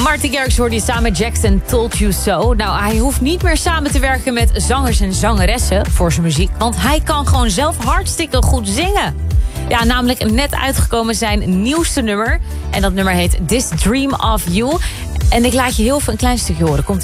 Martin Garrix hoorde je samen met Jackson, Told You So. Nou, hij hoeft niet meer samen te werken met zangers en zangeressen voor zijn muziek. Want hij kan gewoon zelf hartstikke goed zingen. Ja, namelijk net uitgekomen zijn nieuwste nummer. En dat nummer heet This Dream of You. En ik laat je heel veel een klein stukje horen. Komt